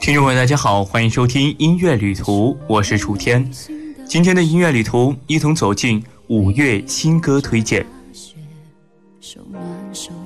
听众朋友大家好，欢迎收听音乐旅途，我是楚天。今天的音乐旅途一同走进5月新歌推荐。 手暖手